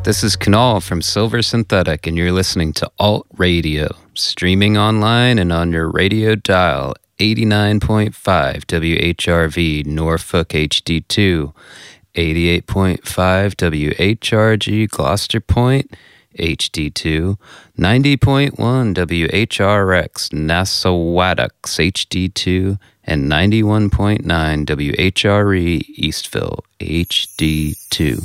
This is Kunal from Silver Synthetic, and you're listening to Alt Radio, streaming online and on your radio dial, 89.5 WHRV Norfolk HD2, 88.5 WHRG Gloucester Point HD2, 90.1 WHRX Nassauwatucks HD2, and 91.9 WHRE Eastville HD2.